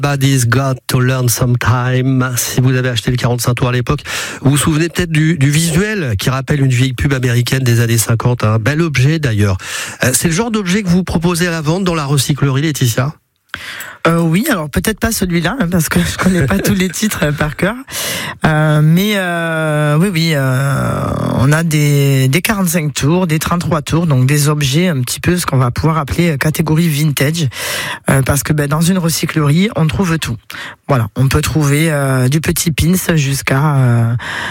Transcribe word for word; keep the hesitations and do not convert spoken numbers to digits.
Everybody's got to learn sometime. Si vous avez acheté le quarante-cinq tours à l'époque, vous vous souvenez peut-être du, du visuel qui rappelle une vieille pub américaine des années cinquante. Un bel objet d'ailleurs. C'est le genre d'objet que vous proposez à la vente dans la recyclerie, Laetitia ? Euh, oui, alors peut-être pas celui-là, hein, parce que je connais pas tous les titres euh, par cœur. Euh, mais euh, oui, oui, euh, on a des, des quarante-cinq tours, des trente-trois tours, donc des objets un petit peu ce qu'on va pouvoir appeler catégorie vintage, euh, parce que ben, dans une recyclerie, on trouve tout. Voilà, on peut trouver euh, du petit pins jusqu'à euh,